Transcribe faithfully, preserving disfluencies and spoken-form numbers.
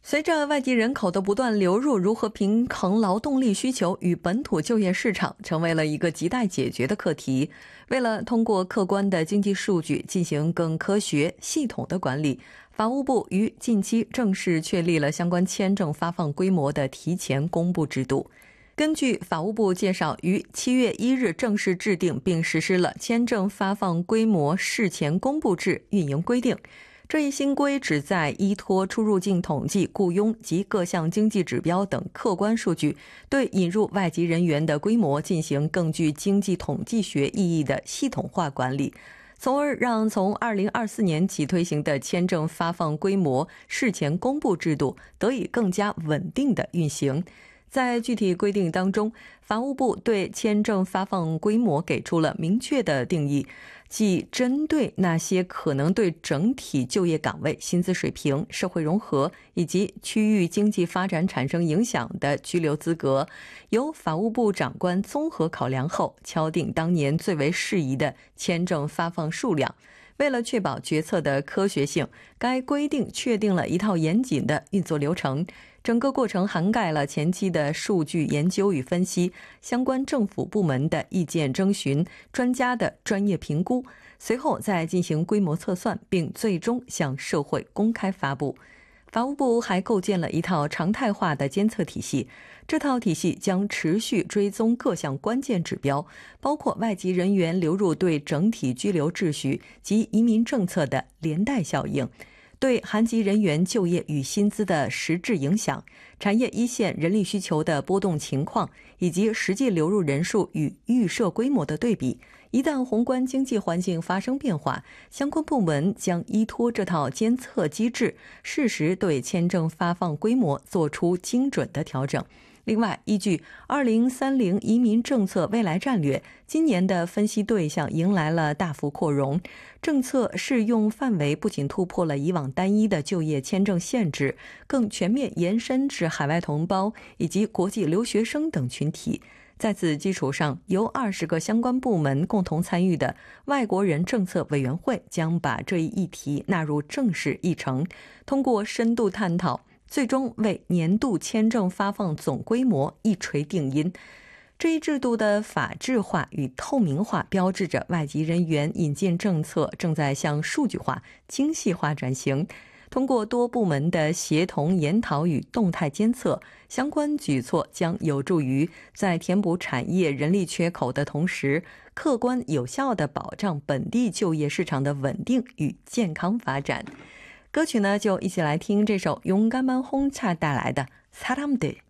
随着外籍人口的不断流入，如何平衡劳动力需求与本土就业市场成为了一个亟待解决的课题。为了通过客观的经济数据进行更科学、系统的管理，法务部于近期正式确立了相关签证发放规模的提前公布制度。根据法务部介绍，于七月一日正式制定并实施了签证发放规模事前公布制运营规定。这一新规旨在依托出入境统计、雇佣及各项经济指标等客观数据，对引入外籍人员的规模进行更具经济统计学意义的系统化管理，从而让从二零二四年起推行的签证发放规模事前公布制度得以更加稳定的运行。在具体规定当中，法务部对签证发放规模给出了明确的定义，即针对那些可能对整体就业岗位、薪资水平、社会融合以及区域经济发展产生影响的居留资格，由法务部长官综合考量后敲定当年最为适宜的签证发放数量。为了确保决策的科学性，该规定确定了一套严谨的运作流程，整个过程涵盖了前期的数据研究与分析、相关政府部门的意见征询、专家的专业评估，随后再进行规模测算，并最终向社会公开发布。法务部还构建了一套常态化的监测体系，这套体系将持续追踪各项关键指标，包括外籍人员流入对整体居留秩序及移民政策的连带效应，对韩籍人员就业与薪资的实质影响，产业一线人力需求的波动情况，以及实际流入人数与预设规模的对比。一旦宏观经济环境发生变化，相关部门将依托这套监测机制，适时对签证发放规模做出精准的调整。另外，依据二零三零移民政策未来战略，今年的分析对象迎来了大幅扩容，政策适用范围不仅突破了以往单一的就业签证限制，更全面延伸至海外同胞以及国际留学生等群体。在此基础上，由二十个相关部门共同参与的外国人政策委员会将把这一议题纳入正式议程，通过深度探讨，最终为年度签证发放总规模一锤定音。这一制度的法治化与透明化，标志着外籍人员引进政策正在向数据化、精细化转型。通过多部门的协同研讨与动态监测，相关举措将有助于在填补产业人力缺口的同时，客观有效地保障本地就业市场的稳定与健康发展。歌曲呢，就一起来听这首용감한 홍차带来的사람들。